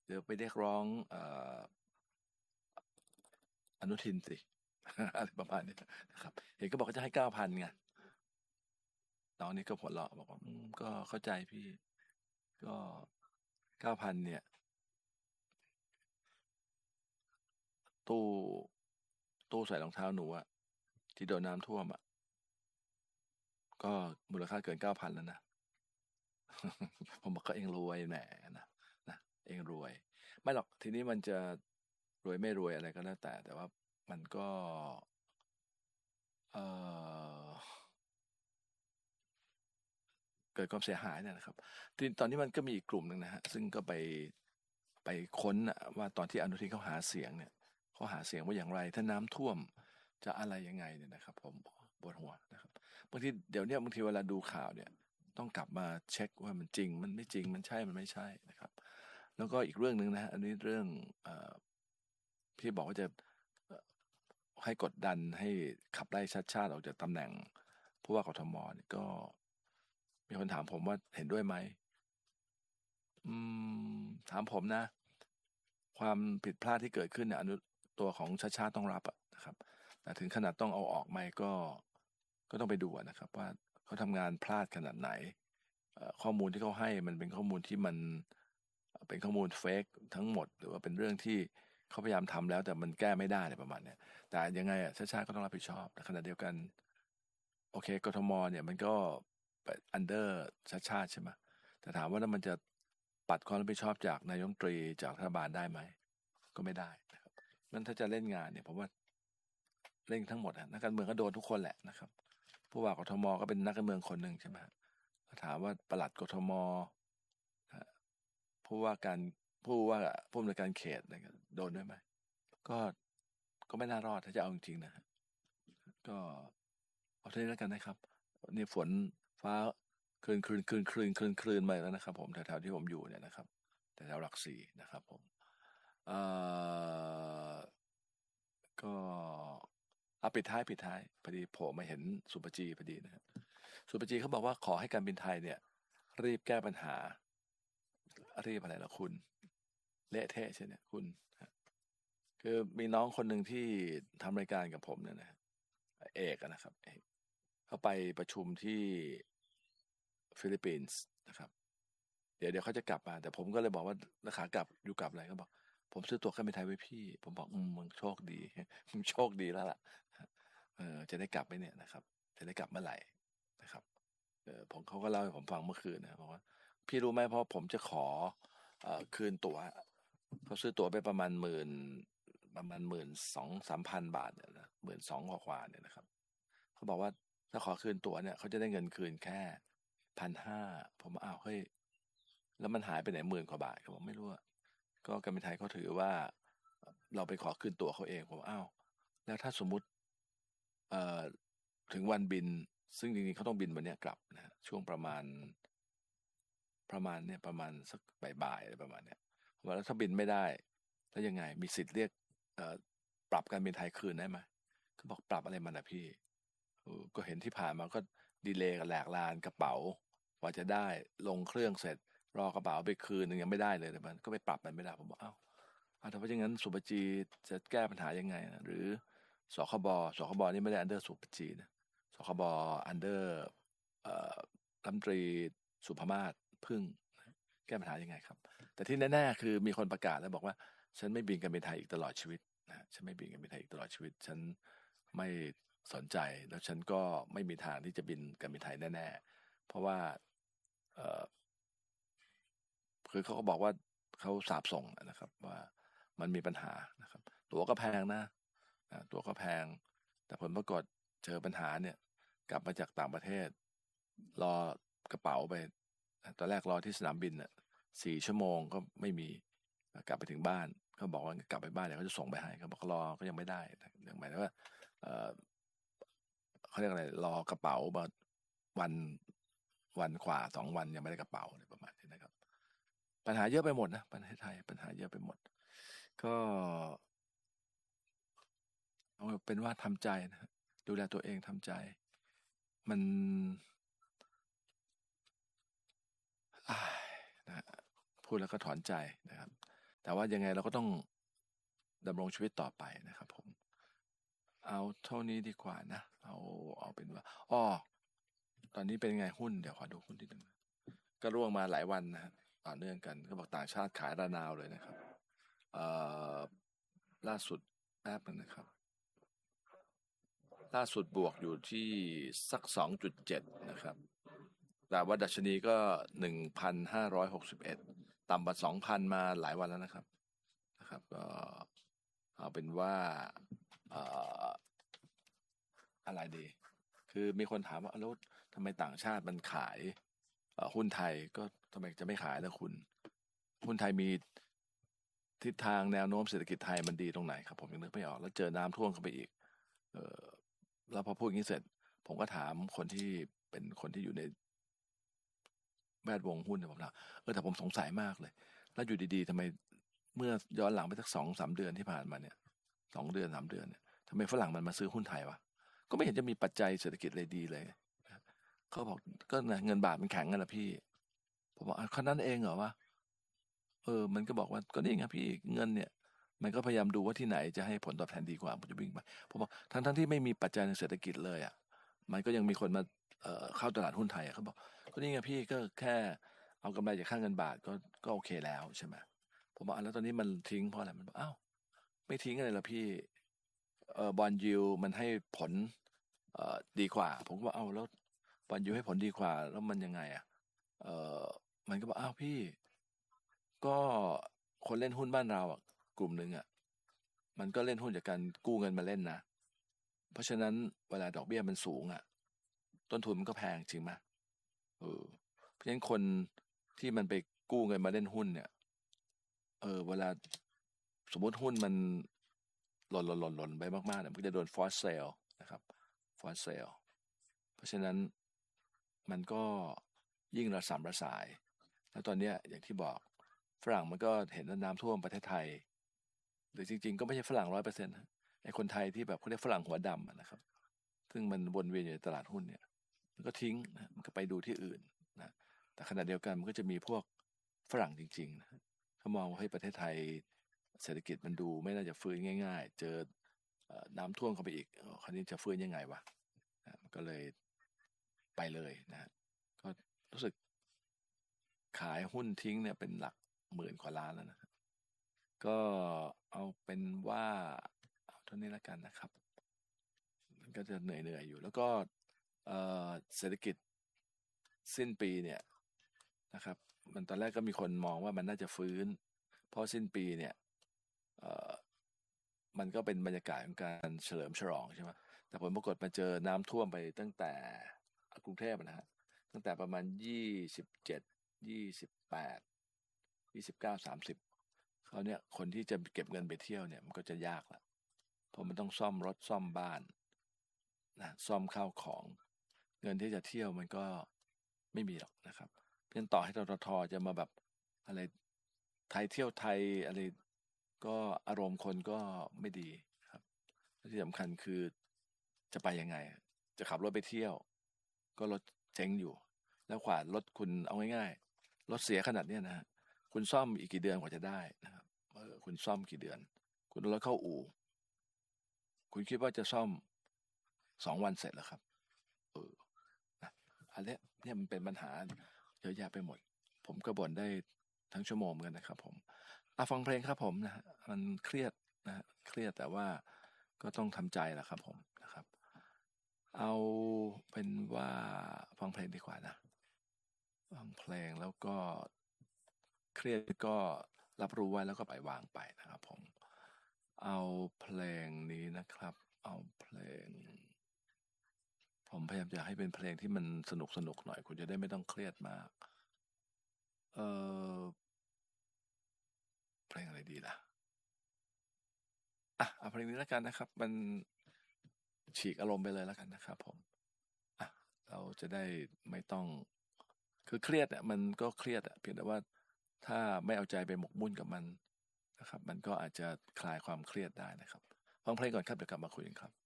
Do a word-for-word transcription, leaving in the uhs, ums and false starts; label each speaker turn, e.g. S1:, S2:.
S1: เดี๋ยวไปเรียกร้องเอ่ออนุทินสิ อะไรประมาณนี้นะครับเห็นก็บอกว่าจะให้เก้าพันไงน้องนี่ก็หัวเราะบอกว่าอืมก็เข้าใจพี่ก็เก้าพันเนี่ยตู้ตู้ใส่รองเท้าหนูอะที่โดนน้ำท่วมอะก็มูลค่าเกินเก้าพันแล้วนะ ผมบอกก็เองรวยแหมนะนะเองรวยไม่หรอกทีนี้มันจะรวยไม่รวยอะไรก็แล้วแต่แต่ว่ามันก็เอ่อเกิดความเสียหายเนี่ยนะครับทีตอนนี้มันก็มีอีกกลุ่มหนึ่งนะฮะซึ่งก็ไปไปค้นนะว่าตอนที่อนุทินเขาหาเสียงเนี่ยเขาหาเสียงว่าอย่างไรถ้าน้ำท่วมจะอะไรยังไงเนี่ยนะครับผมปวดหัวนะครับบางทีเดี๋ยวเนี้ยบางทีเวลาดูข่าวเนี่ยต้องกลับมาเช็คว่ามันจริงมันไม่จริงมันใช่มันไม่ใช่นะครับ แล้วก็อีกเรื่องหนึ่งนะฮะอันนี้เรื่องเอ่อที่บอกว่าจะเอ่อให้กดดันให้ขับไล่ชัดชาติออกจากตำแหน่งผู้ว่ากทมเนี่ยก็มีคนถามผมว่าเห็นด้วยไหมอืมถามผมนะความผิดพลาดที่เกิดขึ้นเนี่ยอนุตัวของชาติชาติต้องรับอะนะครับแต่ถึงขนาดต้องเอาออกไหมก็ก็ต้องไปดูอะนะครับว่าเขาทำงานพลาดขนาดไหนเอ่อข้อมูลที่เขาให้มันเป็นข้อมูลที่มัน เป็นข้อมูลเฟกทั้งหมดหรือว่าเป็นเรื่องที่เขาพยายามทำแล้วแต่มันแก้ไม่ได้อะไรประมาณเนี้ยแต่ยังไงอ่ะชาติชาติก็ต้องรับผิดชอบแต่ขณะเดียวกันโอเคกทมเนี่ยมันก็อันเดอร์ชาติชาติใช่ไหมแต่ถามว่าแล้วมันจะปัดความรับผิดชอบจากนายกรัฐมนตรีจากรัฐบาลได้ไหมก็ไม่ได้นะครับมันถ้าจะเล่นงานเนี่ยผมว่าเล่นทั้งหมดอะนักการเมืองก็โดนทุกคนแหละนะครับผู้ว่ากทมก็เป็นนักการเมืองคนหนึ่งใช่ไหมถามว่าปลัดกทม ผู้ว่าการผู้ว่าผู้อำนวยการเขตอะไรก็โดนด้วยไหมก็ก็ไม่น่ารอดถ้าจะเอาจริงๆนะฮะก็เอาเท่านี้แล้วกันนะครับนี่ฝนฟ้าคลืนคลืนคลืนคลืนคลืนคลืนมาแล้วนะครับผมแถวๆที่ผมอยู่เนี่ยนะครับแถวๆหลักสี่นะครับผมเอ่อก็เอาปิดท้ายปิดท้ายพอดีโผล่มาเห็นสุปจีพอดีนะครับสุปจีเขาบอกว่าขอให้การบินไทยเนี่ยรีบแก้ปัญหารีบอะไรล่ะคุณ เละเทะใช่เนี่ยคุณคือมีน้องคนหนึ่งที่ทำรายการกับผมเนี่ยนะเอกอะนะครับเอกเขาไปประชุมที่ฟิลิปปินส์นะครับเดี๋ยวเดี๋ยวเขาจะกลับมาแต่ผมก็เลยบอกว่าแล้วขากลับอยู่กลับอะไรเขาบอกผมซื้อตั๋วเครื่องบินไทยไว้พี่ผมบอกอืมมึงโชคดีมึงโชคดีแล้วล่ะเออจะได้กลับไหมเนี่ยนะครับจะได้กลับเมื่อไหร่นะครับเออผมเขาก็เล่าให้ผมฟังเมื่อคืนนะบอกว่าพี่รู้ไหมเพราะผมจะขอเอ่อคืนตั๋ว เขาซื้อตั๋วไปประมาณหมื่นประมาณหมื่นสองสามพันบาทเนี่ยนะหมื่นสองกว่าๆเนี่ยนะครับเขาบอกว่าถ้าขอคืนตั๋วเนี่ยเขาจะได้เงินคืนแค่พันห้าผมว่าอ้าวเฮ้ยแล้วมันหายไปไหนหมื่นกว่าบาทเขาบอกไม่รู้อะก็การบินไทยเขาถือว่าเราไปขอคืนตั๋วเขาเองผมว่าอ้าวแล้วถ้าสมมุติเอ่อถึงวันบินซึ่งจริงๆเขาต้องบินวันเนี้ยกลับนะฮะช่วงประมาณประมาณเนี่ยประมาณสักบ่ายๆอะไรประมาณเนี้ยผมว่าแล้วถ้าบินไม่ได้แล้วยังไงมีสิทธิ์เรียกเอ่อปรับการบินไทยคืนได้ไหมเขาบอกปรับอะไรมันอะพี่เออก็เห็นที่ผ่านมาก็ดีเลย์กันแหลกลานกระเป๋ากว่าจะได้ลงเครื่องเสร็จรอกระเป๋าไปคืนนึงยังไม่ได้เลยแต่มันก็ไปปรับมันไม่ได้ผมบอกอ้าวอ้าวถ้าเป็นอย่างนั้นสุปจีจะแก้ปัญหายังไงนะหรือสคบสคบนี่ไม่ได้อันเดอร์สุปจีนะสคบอันเดอร์เอ่อรัฐมนตรีสุภมาศพึ่งแก้ปัญหายังไงครับแต่ที่แน่ๆคือมีคนประกาศแล้วบอกว่าฉันไม่บินการบินไทยอีกตลอดชีวิตนะฉันไม่บินการบินไทยอีกตลอดชีวิตฉันไม่สนใจแล้วฉันก็ไม่มีทางที่จะบินการบินไทยแน่ๆเพราะว่าเอ่อ คือเขาก็บอกว่าเขาสาปส่งนะครับว่ามันมีปัญหานะครับตั๋วก็แพงนะอ่าตั๋วก็แพงแต่ผลปรากฏเจอปัญหาเนี่ยกลับมาจากต่างประเทศรอกระเป๋าไปตอนแรกรอที่สนามบินน่ะสี่ชั่วโมงก็ไม่มีกลับไปถึงบ้านเขาบอกว่ากลับไปบ้านเดี๋ยวเขาจะส่งไปให้เขาบอกรอก็ยังไม่ได้อย่างหมายถึงว่าเออเขาเรียกอะไรรอกระเป๋ามาวันวันกว่าสองวันยังไม่ได้กระเป๋าอะไรประมาณนี้นะครับ ปัญหาเยอะไปหมดนะประเทศไทยปัญหาเยอะไปหมดก็เอาเป็นว่าทำใจนะฮะดูแลตัวเองทำใจมันอ้ายนะฮะพูดแล้วก็ถอนใจนะครับแต่ว่ายังไงเราก็ต้องดำรงชีวิตต่อไปนะครับผมเอาเท่านี้ดีกว่านะเอาเอาเป็นว่าอ้อตอนนี้เป็นไงหุ้นเดี๋ยวขอดูหุ้นที่หนึ่งก็ร่วงมาหลายวันนะต่อเนื่องกันก็บอกต่างชาติขายระนาวเลยนะครับเอ่อล่าสุดแป๊บนึงนะครับล่าสุดบวกอยู่ที่สัก สองจุดเจ็ด นะครับแต่ว่าดัชนีก็ หนึ่งพันห้าร้อยหกสิบเอ็ด ต่ำกว่า สองพัน มาหลายวันแล้วนะครับนะครับก็เอาเป็นว่าเอ่ออะไรดีคือมีคนถามว่าแล้วทำไมต่างชาติมันขายหุ้นไทยก็ทำไมจะไม่ขายล่ะคุณหุ้นไทยมีทิศทางแนวโน้มเศรษฐกิจไทยมันดีตรงไหนครับผมยังนึกไม่ออกแล้วเจอน้ำท่วมเข้าไปอีกเออแล้วพอพูดอย่างนี้เสร็จผมก็ถามคนที่เป็นคนที่อยู่ในแวดวงหุ้นเนี่ยผมถามเออแต่ผมสงสัยมากเลยแล้วอยู่ดีๆทำไมเมื่อย้อนหลังไปสักสองสามเดือนที่ผ่านมาเนี่ยสองเดือนสามเดือนเนี่ยทำไมฝรั่งมันมาซื้อหุ้นไทยวะก็ไม่เห็นจะมีปัจจัยเศรษฐกิจอะไรดีเลยเขาบอกก็นะเงินบาทมันแข็งกันละพี่ผมบอกขนาดนั้นเองเหรอวะเออมันก็บอกว่าก็นี่ไงพี่เงินเนี่ยมันก็พยายามดูว่าที่ไหนจะให้ผลตอบแทนดีกว่าผมจะวิ่งไปผมบอกทั้งทั้งที่ไม่มีปัจจัยในเศรษฐกิจเลยอ่ะมันก็ยังมีคนมาเอ่อเข้าตลาดหุ้นไทยเขาบอกก็นี่ไงพี่ก็แค่เอากำไรจากค่าเงินบาทก็ก็โอเคแล้วใช่ไหมผมบอกแล้วตอนนี้มันทิ้งเพราะอะไรมันบอกอ้าวไม่ทิ้งอะไรละพี่เอ่อบอนยิวมันให้ผลเอ่อดีกว่าผมก็บอกเอาแล้วบอนยิวให้ผลดีกว่าแล้วมันยังไงอ่ะเอ่อมันก็บอกอ้าวพี่ก็คนเล่นหุ้นบ้านเราอ่ะกลุ่มหนึ่งอ่ะมันก็เล่นหุ้นจากการกู้เงินมาเล่นนะเพราะฉะนั้นเวลาดอกเบี้ยมันสูงอ่ะต้นทุนมันก็แพงจริงไหมเออเพราะฉะนั้นคนที่มันไปกู้เงินมาเล่นหุ้นเนี่ยเออเวลาสมมติหุ้นมันหล่นหล่นหล่นหล่นไปมากๆเนี่ยมันก็จะโดนฟอร์สเซลนะครับฟอร์สเซลเพราะฉะนั้นมันก็ยิ่งระสำระสายแล้วตอนนี้อย่างที่บอกฝรั่งมันก็เห็นน้ำท่วมประเทศไทยหรือจริงๆก็ไม่ใช่ฝรั่งร้อยเปอร์เซ็นต์ไอ้คนไทยที่แบบเขาเรียกฝรั่งหัวดำนะครับซึ่งมันวนเวียนอยู่ในตลาดหุ้นเนี่ยมันก็ทิ้งนะมันก็ไปดูที่อื่นนะแต่ขณะเดียวกันมันก็จะมีพวกฝรั่งจริงๆนะเขามองว่าให้ประเทศไทยเศรษฐกิจมันดูไม่น่าจะฟื้นง่ายๆเจอน้ำท่วมเข้าไปอีกคราวนี้จะฟื้นยังไงวะมันก็เลยไปเลยนะก็รู้สึกขายหุ้นทิ้งเนี่ยเป็นหลักหมื่นกว่าล้านแล้วนะก็เอาเป็นว่าเอาเท่านี้แล้วกันนะครับมันก็จะเหนื่อยๆอยู่แล้วก็เศรษฐกิจสิ้นปีเนี่ยนะครับมันตอนแรกก็มีคนมองว่ามันน่าจะฟื้นเพราะสิ้นปีเนี่ยมันก็เป็นบรรยากาศของการเฉลิมฉลองใช่ไหมแต่ผลปรากฏมาเจอน้ำท่วมไปตั้งแต่กรุงเทพนะฮะตั้งแต่ประมาณยี่สิบเจ็ดยี่สิบแปดยี่สิบเก้าสามสิบเขาเนี่ยคนที่จะเก็บเงินไปเที่ยวเนี่ยมันก็จะยากละเพราะมันต้องซ่อมรถซ่อมบ้านนะซ่อมข้าวของเงินที่จะเที่ยวมันก็ไม่มีหรอกนะครับเพียงต่อให้ทททจะมาแบบอะไรไทยเที่ยวไทยอะไรก็อารมณ์คนก็ไม่ดีครับที่สำคัญคือจะไปยังไงจะขับรถไปเที่ยวก็รถเจ๊งอยู่แล้วกว่ารถคุณเอาง่ายๆรถเสียขนาดนี้นะฮะคุณซ่อมอีกกี่เดือนกว่าจะได้นะครับเออคุณซ่อมกี่เดือนคุณรถเข้าอู่คุณคิดว่าจะซ่อมสองวันเสร็จแล้วครับเออนะอันนี้เนี่ยมันเป็นปัญหาเยอะแยะไปหมดผมก็บ่นได้ทั้งชั่วโมงเหมือนกันนะครับผมอ่ะฟังเพลงครับผมนะมันเครียดนะเครียดแต่ว่าก็ต้องทำใจแหละครับผมนะครับเอาเป็นว่าฟังเพลงดีกว่านะฟังเพลงแล้วก็เครียดก็รับรู้ไว้แล้วก็ปล่อยวางไปนะครับผมเอาเพลงนี้นะครับเอาเพลงผมพยายามจะให้เป็นเพลงที่มันสนุกสนุกหน่อยคุณจะได้ไม่ต้องเครียดมากเออเพลงอะไรดีล่ะอ่ะเอาเพลงนี้แล้วกันนะครับมันฉีกอารมณ์ไปเลยแล้วกันนะครับผมอ่ะเราจะได้ไม่ต้องคือเครียดอ่ะมันก็เครียดอ่ะเพียงแต่ว่าถ้าไม่เอาใจไปหมกมุ่นกับมันนะครับมันก็อาจจะคลายความเครียดได้นะครับฟังเพลงก่อนครับเดี๋ยวกลับมาคุยกันครับ